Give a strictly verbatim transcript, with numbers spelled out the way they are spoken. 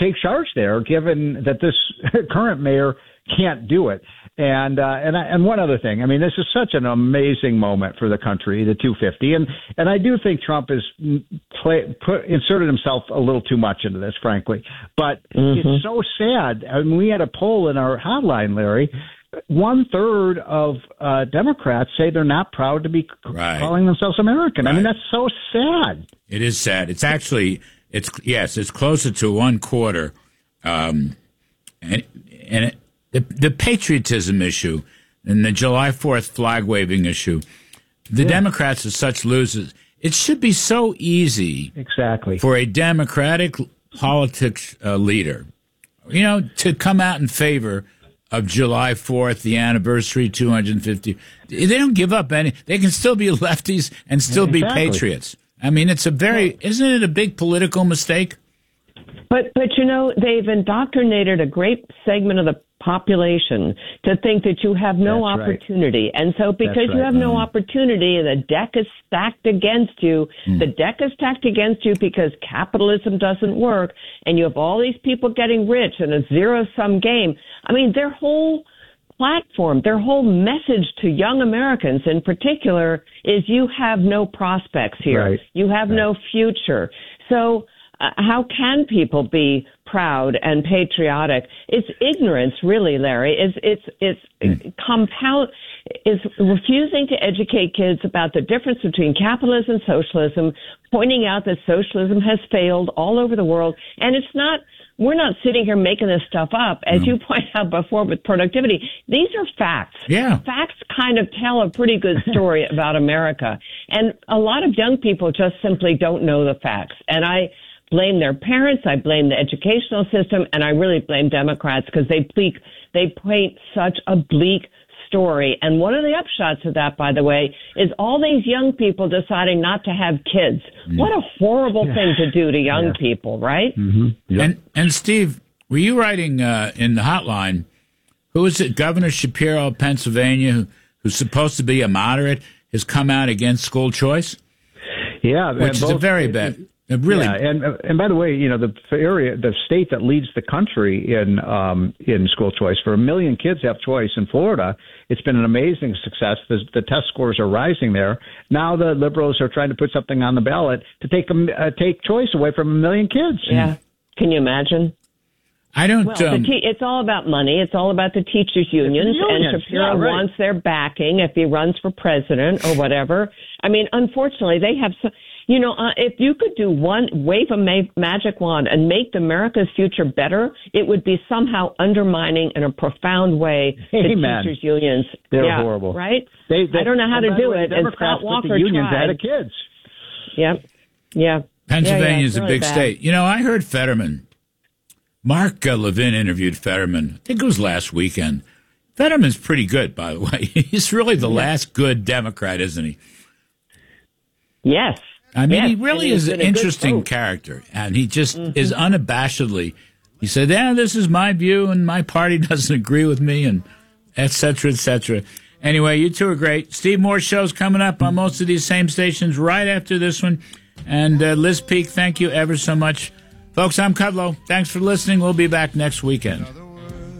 take charge there, given that this current mayor can't do it. And uh, and I, and one other thing, I mean, this is such an amazing moment for the country, the two fifty, and and I do think Trump has play, put inserted himself a little too much into this, frankly. But mm-hmm. it's so sad. I mean, we had a poll in our hotline, Larry. One third of uh, Democrats say they're not proud to be right. calling themselves American. Right. I mean, that's so sad. It is sad. It's actually, it's yes, it's closer to one quarter, um, and and. It, The, the patriotism issue and the July fourth flag waving issue, the yeah. Democrats are such losers. It should be so easy exactly for a Democratic politics uh, leader, you know, to come out in favor of July fourth, the anniversary, two hundred fifty. They don't give up any. They can still be lefties and still yeah, exactly. be patriots. I mean, it's a very, isn't it a big political mistake? But, but you know, they've indoctrinated a great segment of the population to think that you have no That's opportunity. Right. And so because right. you have no mm. opportunity and the deck is stacked against you, mm. the deck is stacked against you because capitalism doesn't work and you have all these people getting rich in a zero-sum game. I mean, their whole platform, their whole message to young Americans in particular is you have no prospects here. Right. You have right. no future. So Uh, how can people be proud and patriotic? It's ignorance, really, Larry. It's it's it's mm. compound. Is refusing to educate kids about the difference between capitalism and socialism, pointing out that socialism has failed all over the world, and it's not. We're not sitting here making this stuff up, as no. you pointed out before with productivity. These are facts. Yeah, facts kind of tell a pretty good story about America, and a lot of young people just simply don't know the facts, and I. blame their parents, I blame the educational system, and I really blame Democrats because they bleak, they paint such a bleak story. And one of the upshots of that, by the way, is all these young people deciding not to have kids. Mm. What a horrible yeah. thing to do to young yeah. people, right? Mm-hmm. Yep. And and Steve, were you writing uh, in the hotline, who is it, Governor Shapiro of Pennsylvania, who, who's supposed to be a moderate, has come out against school choice? Yeah. Which is both, a very bad... Really, yeah, and and by the way, you know the area, the state that leads the country in um, in school choice, for a million kids have choice in Florida. It's been an amazing success. The, the test scores are rising there. Now the liberals are trying to put something on the ballot to take a, uh, take choice away from a million kids. Yeah, can you imagine? I don't. Well, um, the te- it's all about money. It's all about the teachers' unions, the unions. and Shapiro yeah, right. wants their backing if he runs for president or whatever. I mean, unfortunately, they have. So, you know, uh, if you could do one wave a ma- magic wand and make America's future better, it would be somehow undermining in a profound way the Amen. teachers' unions. They're yeah, horrible, right? They, they, I don't know how to do way, it. And Scott Walker put the unions tried. out of kids. Yep. Yeah. Pennsylvania yeah, yeah, is a really big bad. state. You know, I heard Fetterman. Mark uh, Levin interviewed Fetterman. I think it was last weekend. Fetterman's pretty good, by the way. He's really the yeah. last good Democrat, isn't he? Yes. I mean, yes. he really is an interesting character, and he just mm-hmm. is unabashedly. He said, "Yeah, this is my view, and my party doesn't agree with me," and et cetera, et cetera. Anyway, you two are great. Steve Moore's show's coming up on most of these same stations right after this one. And uh, Liz Peek, thank you ever so much. Folks, I'm Kudlow. Thanks for listening. We'll be back next weekend.